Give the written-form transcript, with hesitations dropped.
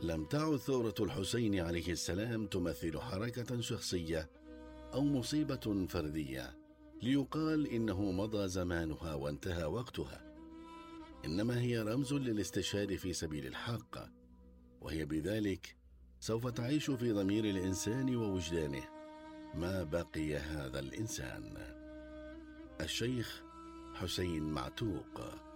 لم تعد ثورة الحسين عليه السلام تمثل حركة شخصية أو مصيبة فردية ليقال إنه مضى زمانها وانتهى وقتها، إنما هي رمز للاستشهاد في سبيل الحق، وهي بذلك سوف تعيش في ضمير الإنسان ووجدانه ما بقي هذا الإنسان. الشيخ حسين معتوق.